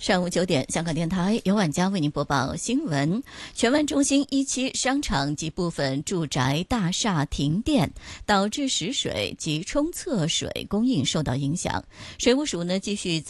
上午9点，香港电台由晚佳为您播报新闻。荃湾中心一期商场及部分住宅大厦停电，导致食水及冲厕水供应受到影响。水务署继续